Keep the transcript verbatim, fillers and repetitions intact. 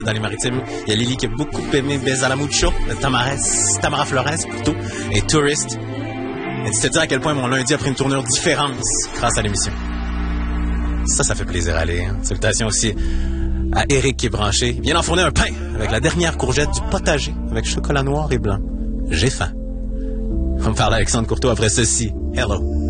dans les maritimes. Il y a Lily qui a beaucoup aimé Besalamucho, Tamara, Tamara Flores plutôt, et Tourist. Et c'est te dire à quel point mon lundi a pris une tournure différente grâce à l'émission. Ça, ça fait plaisir à lire. Salutations aussi à Eric qui est branché. Il vient d'enfourner un pain avec la dernière courgette du potager avec chocolat noir et blanc. J'ai faim. On me parle à Alexandre Courteau après ceci. Hello.